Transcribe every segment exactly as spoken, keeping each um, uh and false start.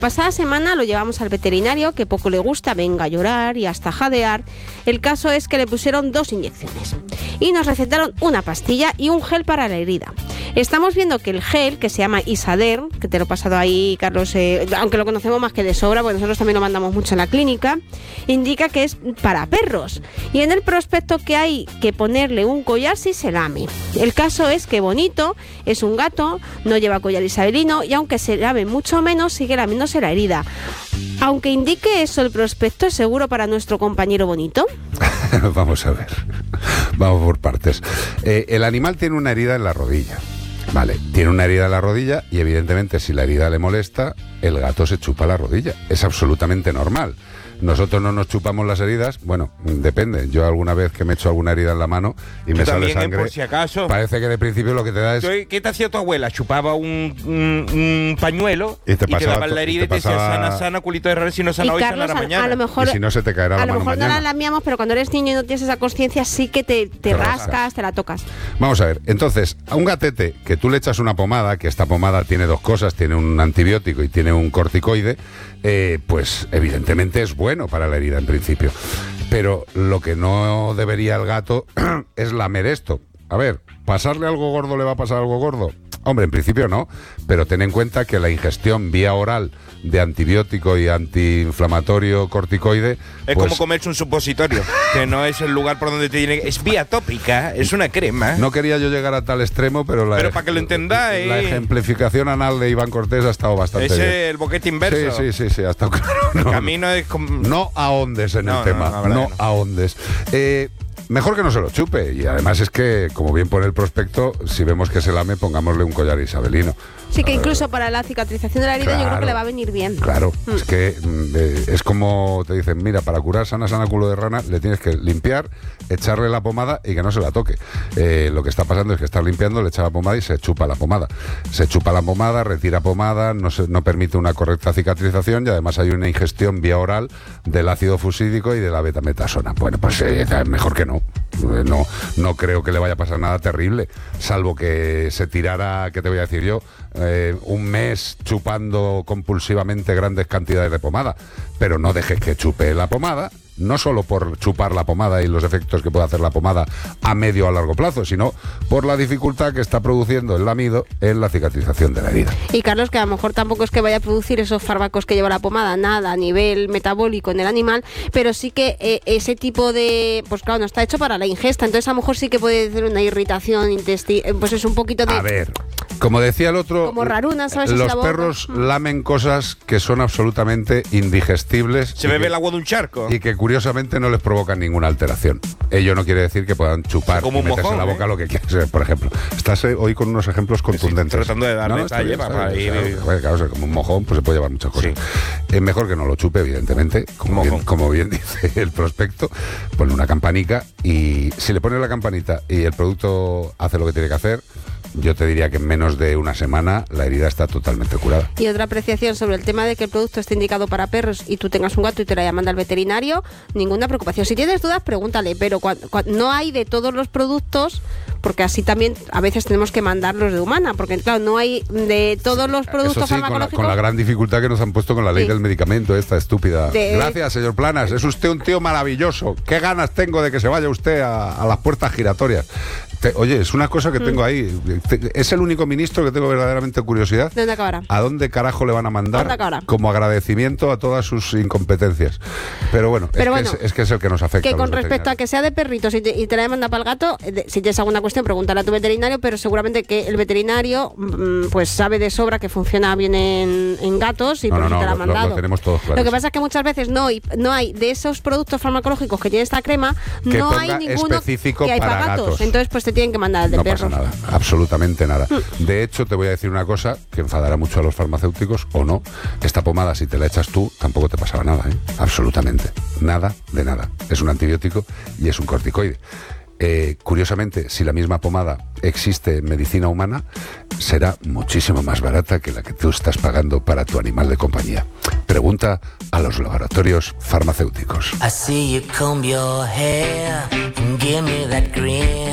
Pasada semana lo llevamos al veterinario, que poco le gusta, venga a llorar y hasta jadear. El caso es que le pusieron dos inyecciones y nos recetaron una pastilla y un gel para la herida. Estamos viendo que el gel, que se llama Isader, que te lo he pasado ahí, Carlos, eh, aunque lo conocemos más que de sobra, porque nosotros también lo mandamos mucho en la clínica, indica que es para perros. Y en el prospecto que hay que ponerle un collar si se lame. El caso es que Bonito es un gato, no lleva collar isabelino y aunque se lame mucho menos, sigue lamiéndose la herida. Aunque indique eso el prospecto, ¿es seguro para nuestro compañero Bonito? Vamos a ver, vamos por partes. Eh, el animal tiene una herida en la rodilla. Vale, tiene una herida en la rodilla y evidentemente si la herida le molesta, el gato se chupa la rodilla. Es absolutamente normal. Nosotros no nos chupamos las heridas, bueno, depende. Yo alguna vez que me he hecho alguna herida en la mano y Yo me sale también, sangre, por si acaso. Parece que de principio lo que te da es... ¿Qué te hacía tu abuela? Chupaba un, un, un pañuelo y te, y te daba to- la herida y y te te decía pasaba... sana, sana, culito de rana, si no sana Y hoy, Carlos, sanará a, mañana. a lo mejor, y si no se te caerá a la lo mano mejor no mañana. la lamiamos, pero cuando eres niño y no tienes esa conciencia, sí que te, te, Te rascas, rascas. te la tocas. Vamos a ver, entonces, a un gatete que tú le echas una pomada, que esta pomada tiene dos cosas, tiene un antibiótico y tiene un corticoide, eh, pues evidentemente es bueno para la herida en principio. Pero lo que no debería el gato es lamer esto. A ver, ¿pasarle algo gordo le va a pasar algo gordo? Hombre, en principio no, pero ten en cuenta que la ingestión vía oral de antibiótico y antiinflamatorio corticoide... Es pues, como comerse un supositorio, que no es el lugar por donde te tiene... Es vía tópica, es una crema. No quería yo llegar a tal extremo, pero la, Pero ej- para que lo entendáis. la ejemplificación anal de Iván Cortés ha estado bastante Ese bien. el boquete inverso. Sí, sí, sí, sí, ha estado claro. El No, camino es como... no ahondes en No, el no, tema, no, la verdad no que no. ahondes. Eh, mejor que no se lo chupe, y además es que, como bien pone el prospecto, si vemos que se lame, pongámosle un collar isabelino. Sí, que incluso para la cicatrización de la herida yo creo Claro. que le va a venir bien. Claro, Mm. es que mm, eh, es como te dicen, mira, para curar sana, sana culo de rana, le tienes que limpiar, echarle la pomada y que no se la toque. Eh, lo que está pasando es que está limpiando, le echa la pomada y se chupa la pomada. Se chupa la pomada, retira pomada, no, se, no permite una correcta cicatrización y además hay una ingestión vía oral del ácido fusídico y de la betametasona. Bueno, pues eh, mejor que no. Eh, No, no creo que le vaya a pasar nada terrible, salvo que se tirara, ¿qué te voy a decir yo? Eh, un mes chupando compulsivamente grandes cantidades de pomada, pero no dejes que chupe la pomada, no solo por chupar la pomada y los efectos que puede hacer la pomada a medio o a largo plazo, sino por la dificultad que está produciendo el lamido en la cicatrización de la herida. Y Carlos, que a lo mejor tampoco es que vaya a producir esos fármacos que lleva la pomada, nada a nivel metabólico en el animal, pero sí que eh, ese tipo de, pues claro, no está hecho para la ingesta, entonces a lo mejor sí que puede ser una irritación intestinal, pues es un poquito de... A ver, como decía el otro, Como raruna, ¿sabes? los Esa boca. perros lamen cosas que son absolutamente indigestibles. Se y bebe que- el agua de un charco. Y que curiosamente no les provocan ninguna alteración. Ello no quiere decir que puedan chupar Como y un meterse mojón, en la boca ¿eh? lo que quieras, por ejemplo. Estás eh, hoy con unos ejemplos contundentes. tratando de darle está detalle bien, para está bien, ir- claro, bueno, claro, o sea, como un mojón pues se puede llevar muchas cosas. Es mejor que no lo chupe, evidentemente, como bien, Mojón. como bien dice el prospecto. Ponle una campanica y si le pones la campanita y el producto hace lo que tiene que hacer, yo te diría que en menos de una semana la herida está totalmente curada. Y otra apreciación sobre el tema de que el producto esté indicado para perros y tú tengas un gato y te lo haya mandado al veterinario, ninguna preocupación. Si tienes dudas, pregúntale, pero cuan- cuan- no hay de todos los productos, porque así también a veces tenemos que mandarlos de humana, porque claro, no hay de todos los productos Eso sí, con la, farmacológicos. con la gran dificultad que nos han puesto con la ley Sí. del medicamento, esta estúpida. De- Gracias, señor Planas. Es usted un tío maravilloso. Qué ganas tengo de que se vaya usted a, a las puertas giratorias. Te- oye, es una cosa que tengo ahí. Te- es el único ministro que tengo verdaderamente curiosidad. ¿De dónde acabará? ¿A dónde carajo le van a ¿Dónde mandar acabará? como agradecimiento a todas sus incompetencias? Pero bueno, Pero es, bueno, que es, es que es el que nos afecta. Que a con los respecto a veterinarios. que sea de perritos y te, y te la demanda para el gato, eh, de- si tienes alguna cuestión, pregúntale a tu veterinario, pero seguramente que el veterinario mm, pues sabe de sobra que funciona bien en, en gatos y No, por no, eso no, te la ha lo- lo- lo mandado. tenemos todos claros. Lo que pasa es que muchas veces no hay, no hay de esos productos farmacológicos que tiene esta crema, Que no ponga hay ninguno específico que hay para para gatos. gatos. Entonces pues te tienen que mandar el de No perros. pasa nada, absolutamente nada. De hecho, te voy a decir una cosa que enfadará mucho a los farmacéuticos, o no. Esta pomada, si te la echas tú, tampoco te pasará nada, ¿eh? Absolutamente. Nada de nada. Es un antibiótico y es un corticoide. Eh, curiosamente, si la misma pomada existe en medicina humana, será muchísimo más barata que la que tú estás pagando para tu animal de compañía. Pregunta a los laboratorios farmacéuticos. I see you comb your hair and give me that grin.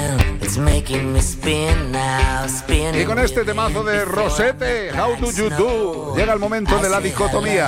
Y con este temazo de Rosette, How Do You Do, llega el momento de la dicotomía.